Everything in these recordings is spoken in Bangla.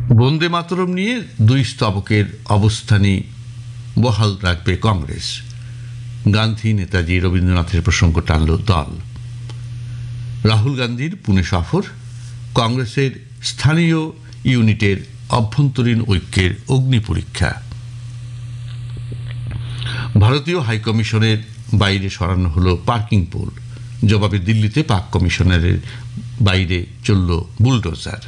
বন্দে মাতরম নিয়ে দুই স্তবকের অবস্থানই বহাল রাখবে কংগ্রেস। গান্ধী, নেতাজি, রবীন্দ্রনাথের প্রসঙ্গ টানল দল। রাহুল গান্ধীর পুনে সফর, কংগ্রেসের স্থানীয় ইউনিটের অভ্যন্তরীণ ঐক্যের অগ্নি পরীক্ষা। ভারতীয় হাইকমিশনের বাইরে সরানো হলো পার্কিং পোল, জবাবে দিল্লিতে পাক কমিশনারের বাইরে চলল বুলডোজার।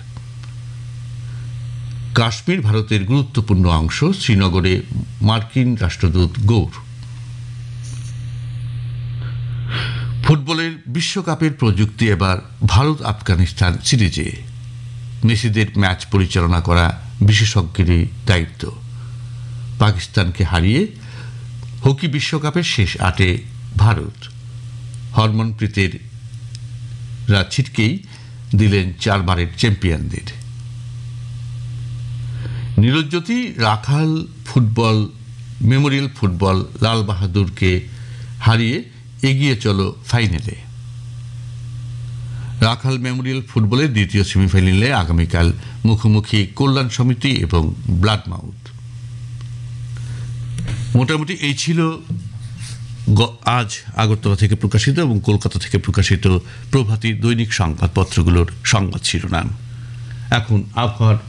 কাশ্মীর ভারতের গুরুত্বপূর্ণ অংশ, শ্রীনগরে মার্কিন রাষ্ট্রদূত গৌর। ফুটবলের বিশ্বকাপের প্রযুক্তি এবার ভারত আফগানিস্তান সিরিজে। মেসিদের ম্যাচ পরিচালনা করা বিশেষজ্ঞেরই দায়িত্ব। পাকিস্তানকে হারিয়ে হকি বিশ্বকাপের শেষ 8-এ ভারত। হরমনপ্রীতের ছিটকেই দিলেন 4 বারের চ্যাম্পিয়নদের। নীরজ্যোতি রাখাল মেমোরিয়াল ফুটবল লাল বাহাদুরকে হারিয়ে এগিয়ে চলো ফাইনালে। রাখাল মেমোরিয়াল ফুটবলের দ্বিতীয় সেমিফাইনালে আগামীকাল মুখোমুখি কল্যাণ সমিতি এবং ব্লাডমাউথ। মোটামুটি এই ছিল আজ আগরতলা থেকে প্রকাশিত এবং কলকাতা থেকে প্রকাশিত প্রভাতী দৈনিক সংবাদপত্রগুলোর সংবাদ শিরোনাম। এখন আবহাওয়ার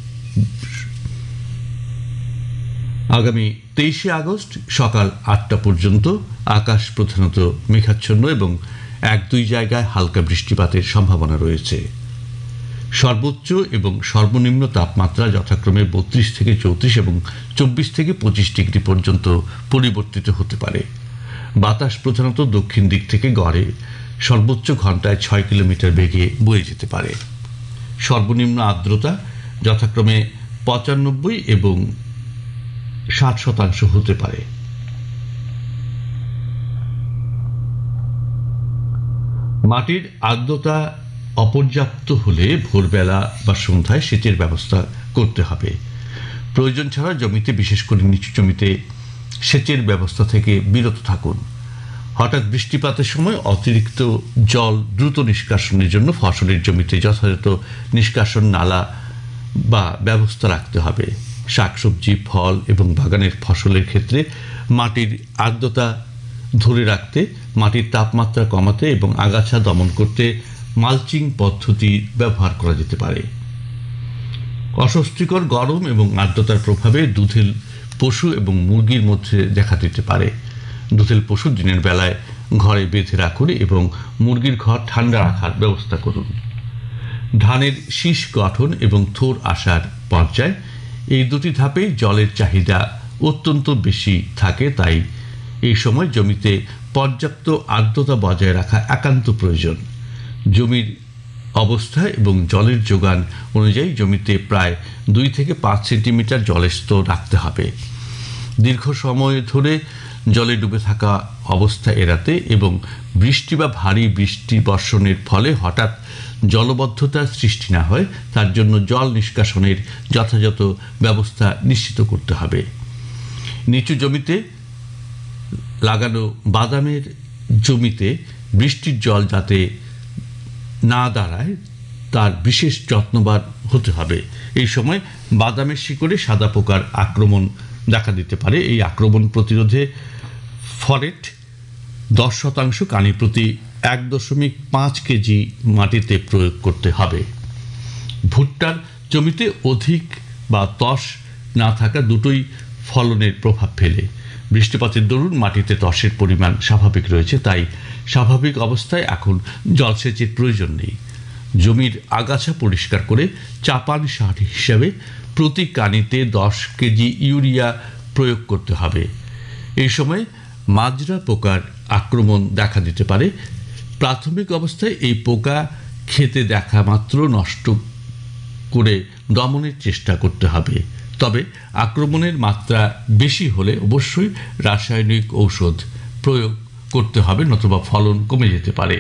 আগামী 23শে আগস্ট সকাল 8টা পর্যন্ত আকাশ প্রধানত মেঘাচ্ছন্ন এবং 1-2 জায়গায় হালকা বৃষ্টিপাতের সম্ভাবনা রয়েছে। সর্বোচ্চ এবং সর্বনিম্ন তাপমাত্রা যথাক্রমে 32 থেকে 34 এবং 24 থেকে 25 ডিগ্রি পর্যন্ত পরিবর্তিত হতে পারে। বাতাস প্রধানত দক্ষিণ দিক থেকে গড়ে সর্বোচ্চ ঘন্টায় 6 কিলোমিটার বেগে বয়ে যেতে পারে। সর্বনিম্ন আর্দ্রতা যথাক্রমে 95 এবং 60% হতে পারে। মাটির আর্দ্রতা অপর্যাপ্ত হলে ভোরবেলা বা সন্ধ্যায় সেচের ব্যবস্থা করতে হবে। প্রয়োজন ছাড়া জমিতে, বিশেষ করে নিচু জমিতে সেচের ব্যবস্থা থেকে বিরত থাকুন। হঠাৎ বৃষ্টিপাতের সময় অতিরিক্ত জল দ্রুত নিষ্কাশনের জন্য ফসলের জমিতে যথাযথ নিষ্কাশন নালা বা ব্যবস্থা রাখতে হবে। শাকসবজি, ফল এবং বাগানের ফসলের ক্ষেত্রে মাটির আর্দ্রতা ধরে রাখতে, মাটির তাপমাত্রা কমাতে এবং আগাছা দমন করতে মালচিং পদ্ধতি ব্যবহার করা যেতে পারে। অস্বস্তিকর গরম এবং আর্দ্রতার প্রভাবে দুধেল পশু এবং মুরগির মধ্যে দেখা দিতে পারে। দুধেল পশু দিনের বেলায় ঘরে বেঁধে রাখুন এবং মুরগির ঘর ঠান্ডা রাখার ব্যবস্থা করুন। ধানের শীষ গঠন এবং থোর আসার পর্যায়, এই দুটি ধাপেই জলের চাহিদা অত্যন্ত বেশি থাকে, তাই এই সময় জমিতে পর্যাপ্ত আর্দ্রতা বজায় রাখা একান্ত প্রয়োজন। জমির অবস্থা এবং জলের যোগান অনুযায়ী জমিতে প্রায় 2 থেকে 5 সেন্টিমিটার জলের স্তর রাখতে হবে। দীর্ঘ সময় ধরে জলে ডুবে থাকা অবস্থা এড়াতে এবং বৃষ্টি বা ভারী বৃষ্টি বর্ষণের ফলে হঠাৎ জলবদ্ধতার সৃষ্টি না হয়, তার জন্য জল নিষ্কাশনের যথাযথ ব্যবস্থা নিশ্চিত করতে হবে। নিচু জমিতে লাগানো বাদামের জমিতে বৃষ্টির জল যাতে না দাঁড়ায় তার বিশেষ যত্নবান হতে হবে। এই সময় বাদামের শিকড়ে সাদা পোকার আক্রমণ দেখা দিতে পারে। এই আক্রমণ প্রতিরোধে ফরেট 10% কানি প্রতি 1.5 কেজি মাটিতে প্রয়োগ করতে হবে। ভুট্টার জমিতে অধিক বা তস না থাকা দুটোই ফলনের প্রভাব ফেলে। বৃষ্টিপাতের দরুন মাটিতে তসের পরিমাণ স্বাভাবিক রয়েছে, তাই স্বাভাবিক অবস্থায় এখন জলসেচের প্রয়োজন নেই। জমির আগাছা পরিষ্কার করে চাপান সার হিসাবে প্রতি কানিতে 10 কেজি ইউরিয়া প্রয়োগ করতে হবে। এই সময় মাজরা পোকার আক্রমণ দেখা দিতে পারে। প্রাথমিক অবস্থায় এই পোকা খেতে দেখা মাত্র নষ্ট করে দমনের চেষ্টা করতে হবে। তবে আক্রমণের মাত্রা বেশি হলে অবশ্যই রাসায়নিক ঔষধ প্রয়োগ করতে হবে, নতুবা ফলন কমে যেতে পারে।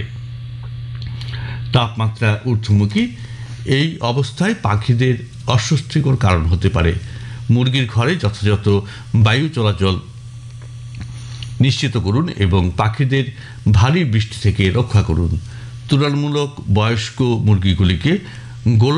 তাপমাত্রা ঊর্ধ্বমুখী, এই অবস্থায় পাখিদের অস্বস্তিকর কারণ হতে পারে। মুরগির ঘরে যথাযথ বায়ু চলাচল নিশ্চিত করুন এবং পাখিদের ভারী বৃষ্টি থেকে রক্ষা করুন। তুলনামূলক বয়স্ক মুরগিগুলিকে